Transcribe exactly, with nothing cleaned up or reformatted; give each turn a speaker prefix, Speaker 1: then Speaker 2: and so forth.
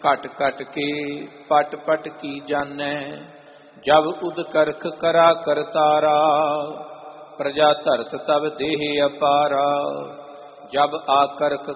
Speaker 1: घट घट के पट पट की जानै। जब उद करख करा करतारा प्रजा धरत तब देह अपारा। जब आकरख